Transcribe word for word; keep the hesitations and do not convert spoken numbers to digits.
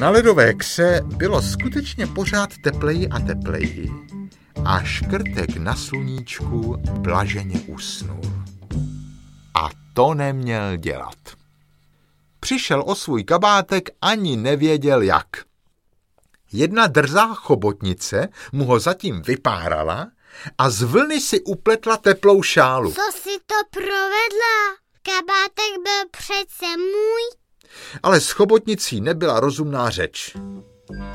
Na ledové kře bylo skutečně pořád tepleji a tepleji a Škrtek na sluníčku blaženě usnul. A to neměl dělat. Přišel o svůj kabátek, ani nevěděl jak. Jedna drzá chobotnice mu ho zatím vypárala a z vlny si upletla teplou šálu. Co si to provedla? Kabátek byl přece můj. Ale s chobotnicí nebyla rozumná řeč.